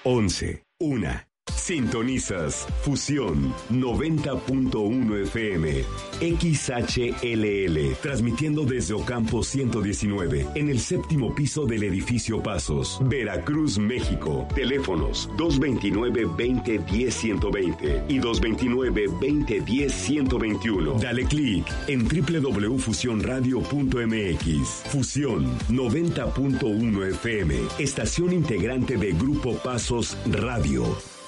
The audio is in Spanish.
11. 1. Sintonizas Fusión 90.1 FM XHLL, transmitiendo desde Ocampo 119 en el séptimo piso del edificio Pasos, Veracruz, México. Teléfonos 229-2010-120 y 229-2010-121. Dale clic en www.fusionradio.mx. Fusión 90.1 FM, estación integrante de Grupo Pasos Radio.